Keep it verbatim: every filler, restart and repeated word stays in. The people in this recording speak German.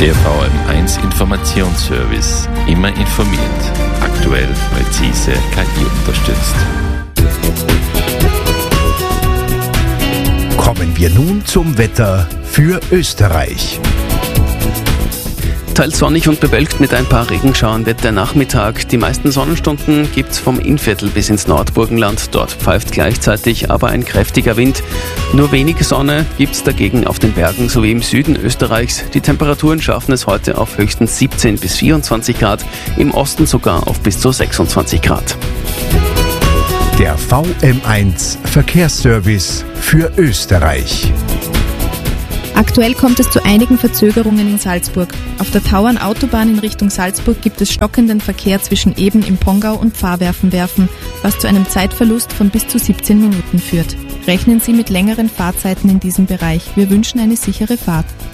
Der V M eins Informationsservice. Immer informiert. Aktuell, präzise, K I unterstützt. Kommen wir nun zum Wetter für Österreich. Teils sonnig und bewölkt mit ein paar Regenschauern wird der Nachmittag. Die meisten Sonnenstunden gibt's vom Innviertel bis ins Nordburgenland. Dort pfeift gleichzeitig aber ein kräftiger Wind. Nur wenig Sonne gibt's dagegen auf den Bergen sowie im Süden Österreichs. Die Temperaturen schaffen es heute auf höchstens siebzehn bis vierundzwanzig Grad, im Osten sogar auf bis zu sechsundzwanzig Grad. Der V M eins Verkehrsservice für Österreich. Aktuell kommt es zu einigen Verzögerungen in Salzburg. Auf der Tauernautobahn in Richtung Salzburg gibt es stockenden Verkehr zwischen Eben im Pongau und Pfarrwerfenwerfen, was zu einem Zeitverlust von bis zu siebzehn Minuten führt. Rechnen Sie mit längeren Fahrzeiten in diesem Bereich. Wir wünschen eine sichere Fahrt.